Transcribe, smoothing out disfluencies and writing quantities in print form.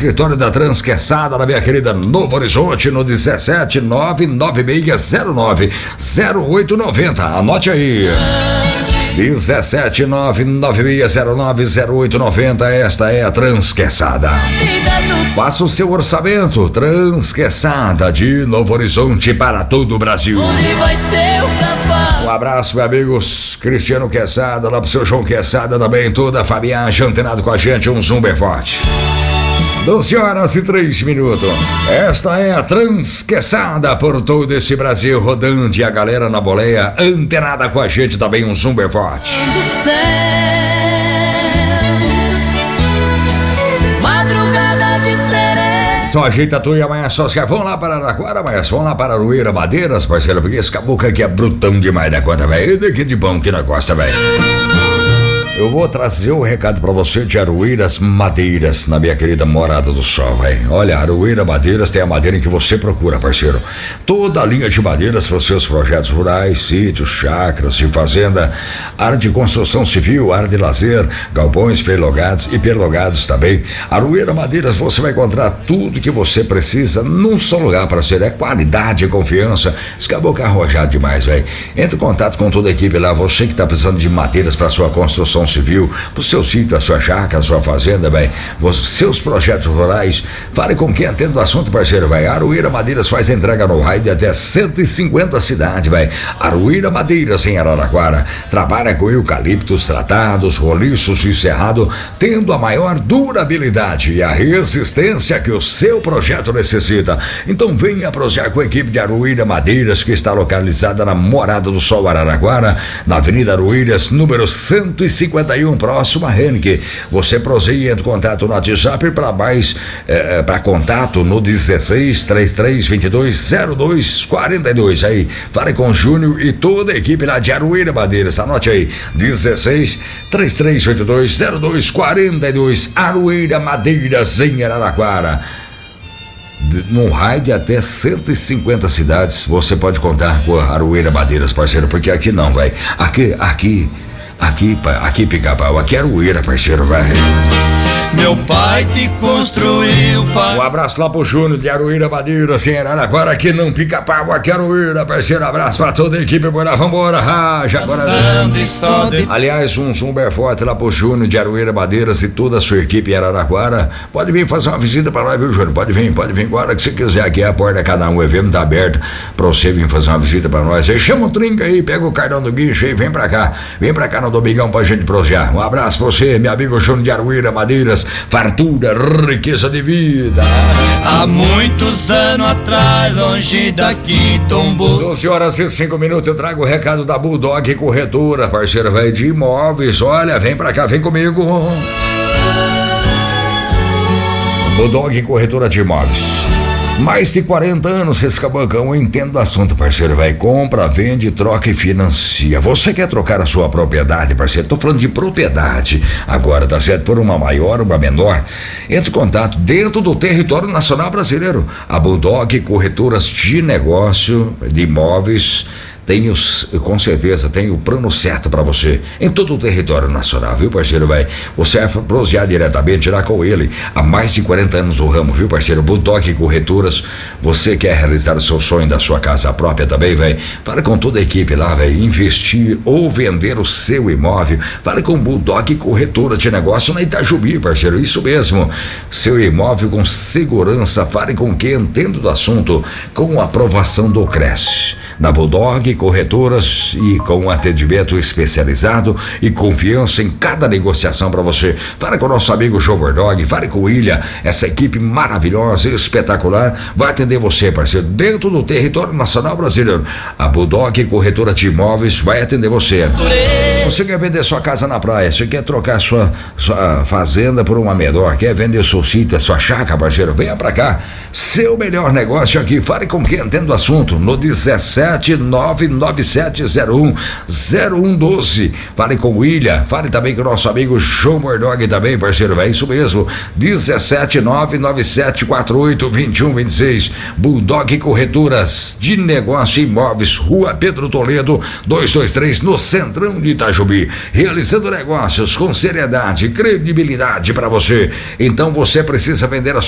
escritório da Transqueçada, na minha querida Novo Horizonte, no 17996090890. Anote aí. 17996090890. Esta é a Transqueçada. Faça o seu orçamento. Transqueçada de Novo Horizonte para todo o Brasil. Um abraço, meus amigos. Cristiano Quesada, lá pro seu João Quesada, também toda a família antenado com a gente, um zumbi forte. 12h03. Esta é a Transqueçada por todo esse Brasil rodando, e a galera na boleia antenada com a gente, também um zumbi forte. Só ajeita tu e amanhã só os caras vão lá para Araraquara, mas vão lá para Aroeira Madeiras, parceiro, porque esse caboclo aqui é brutão demais da conta, velho. E daqui de bom que nós gosta, velho. Eu vou trazer um recado pra você de Aroeiras Madeiras, na minha querida Morada do Sol, velho. Olha, Aroeira Madeiras tem a madeira que você procura, parceiro. Toda a linha de madeiras para os seus projetos rurais, sítios, chácaras e fazenda, área de construção civil, área de lazer, galpões perlogados e perlogados também. Aroeira Madeiras, você vai encontrar tudo que você precisa num só lugar, parceiro. É qualidade e confiança. Esse caboclo é arrojado demais, velho. Entre em contato com toda a equipe lá, você que tá precisando de madeiras para sua construção civil, pro seu sítio, a sua chácara, a sua fazenda, velho, seus projetos rurais. Fale com quem entende do assunto, parceiro, velho. Aroeira Madeiras faz entrega no raio de até 150 cidades, velho. Aroeira Madeiras em Araraquara trabalha com eucaliptos tratados, roliços e cerrado, tendo a maior durabilidade e a resistência que o seu projeto necessita. Então venha projetar com a equipe de Aroeira Madeiras, que está localizada na Morada do Sol, Araraquara, na Avenida Aroeiras, número 151, próximo a Henrique. Você prossegue em contato no WhatsApp para mais para contato no 1633220242. Aí, fale com o Júnior e toda a equipe lá de Aroeira Madeiras. Anote aí, 1633220242. Aroeira Madeiras em Araraquara. Num raio de até 150 cidades, você pode contar com a Aroeira Madeiras, parceiro, porque aqui não, vai. Aqui, Pica-Pau, aqui é Aroeira, parceiro, vai. Meu pai te construiu, pai. Um abraço lá pro Júnior de Aroeira Madeira, assim, agora aqui não Pica-Pau, aqui é Aroeira, parceiro. Abraço pra toda a equipe, bora, vambora, raja, agora. Aliás, um zumbi forte lá pro Júnior de Aroeira Madeiras e toda a sua equipe em Araraquara. Pode vir fazer uma visita pra nós, viu, Júnior? Pode vir agora que você quiser, aqui a porta cada um, o evento tá aberto pra você vir fazer uma visita pra nós. Aí chama o trinca aí, pega o cartão do guincho aí, vem pra cá no domingão pra gente prosear. Um abraço pra você, meu amigo Júnior de Aroeira Madeiras. Fartura, riqueza de vida. Há muitos anos atrás, longe daqui tombou. 12h05, eu trago o recado da Bulldog Corretora, parceiro, velho, de imóveis. Olha, vem pra cá, vem comigo. Bulldog Corretora de Imóveis. Mais de 40 anos, esse cabocão, eu entendo do assunto, parceiro, vai. Compra, vende, troca e financia. Você quer trocar a sua propriedade, parceiro? Tô falando de propriedade agora, tá certo? Por uma maior, uma menor. Entre em contato dentro do território nacional brasileiro. A Bulldog Corretoras de Negócio, de Imóveis, com certeza tem o plano certo pra você em todo o território nacional, viu, parceiro, vai? Você vai prosear diretamente lá com ele há mais de 40 anos no ramo, viu, parceiro? Bulldog Corretoras. Você quer realizar o seu sonho da sua casa própria também, vai? Fale com toda a equipe lá, vai, investir ou vender o seu imóvel. Fale com Bulldog Corretora de Negócio na Itajubi, parceiro, isso mesmo. Seu imóvel com segurança. Fale com quem entende do assunto, com aprovação do CRES. Na Bulldog Corretoras e com um atendimento especializado e confiança em cada negociação para você. Fale com o nosso amigo João Bordog, fale com o Ilha, essa equipe maravilhosa e espetacular vai atender você, parceiro, dentro do território nacional brasileiro. A Bulldog Corretora de Imóveis vai atender você. Você quer vender sua casa na praia, você quer trocar sua fazenda por uma melhor, quer vender seu sítio, sua chácara, parceiro, venha pra cá. Seu melhor negócio aqui, fale com quem entende do assunto, no 17997010112. Fale com o Ilha, fale também com o nosso amigo João Bordog também, parceiro, é isso mesmo, 17997482126. Bulldog Corretoras de Negócio Imóveis, Rua Pedro Toledo 223, no centrão de Itajubi, realizando negócios com seriedade e credibilidade para você. Então você precisa vender a